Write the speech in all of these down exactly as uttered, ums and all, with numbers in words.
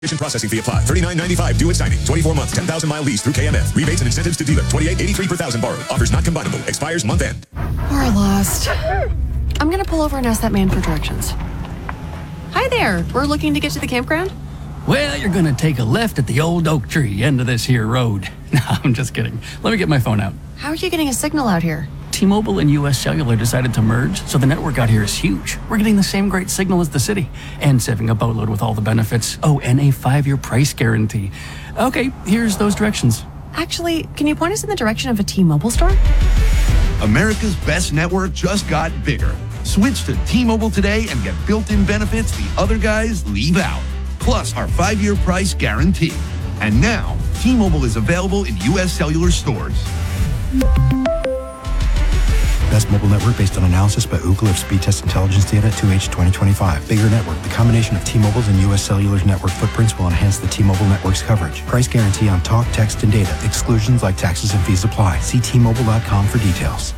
Processing fee applied. thirty-nine ninety-five due at signing. twenty-four months, ten thousand mile lease through K M F. Rebates and incentives to dealer. twenty-eight eighty-three per thousand borrowed. Offers not combinable. Expires month end. We're lost. I'm going to pull over and ask that man for directions. Hi there. We're looking to get to the campground. Well, you're going to take a left at the old oak tree end of this here road. No, I'm just kidding. Let me get my phone out. How are you getting a signal out here? T-Mobile and U S Cellular decided to merge, so the network out here is huge. We're getting the same great signal as the city, and saving a boatload with all the benefits. Oh, and a five-year price guarantee. Okay, here's those directions. Actually, can you point us in the direction of a T-Mobile store? America's best network just got bigger. Switch to T-Mobile today and get built-in benefits the other guys leave out. Plus our five-year price guarantee. And now, T-Mobile is available in U S Cellular stores. Best mobile network based on analysis by Ookla of speed test intelligence data two H twenty twenty-five. Bigger network. The combination of T-Mobile's and U S Cellular's network footprints will enhance the T-Mobile network's coverage. Price guarantee on talk, text, and data. Exclusions like taxes and fees apply. See T Mobile dot com for details.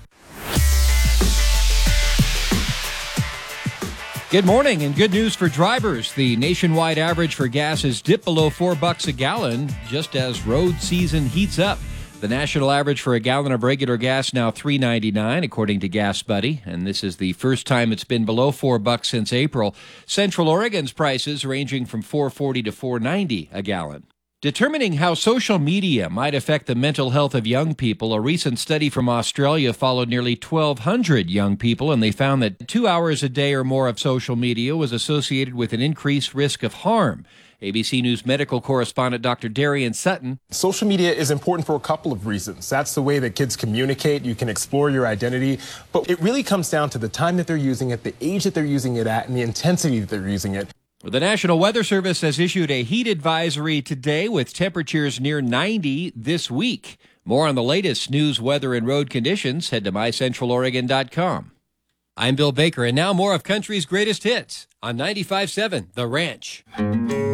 Good morning and good news for drivers. The nationwide average for gas has dipped below four bucks a gallon just as road season heats up. The national average for a gallon of regular gas now three ninety-nine, according to Gas Buddy, and this is the first time it's been below four bucks since April. Central Oregon's prices ranging from four forty to four ninety a gallon. Determining how social media might affect the mental health of young people, a recent study from Australia followed nearly twelve hundred young people, and they found that two hours a day or more of social media was associated with an increased risk of harm. A B C News medical correspondent Doctor Darian Sutton. Social media is important for a couple of reasons. That's the way that kids communicate. You can explore your identity. But it really comes down to the time that they're using it, the age that they're using it at, and the intensity that they're using it. The National Weather Service has issued a heat advisory today with temperatures near ninety this week. More on the latest news, weather, and road conditions, head to my central oregon dot com. I'm Bill Baker, and now more of country's greatest hits on ninety-five point seven The Ranch.